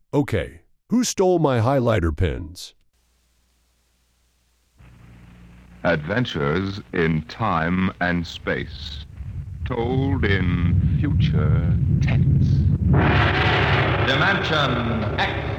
Okay, who stole my highlighter pens? Adventures in time and space, told in future tense. Dimension X.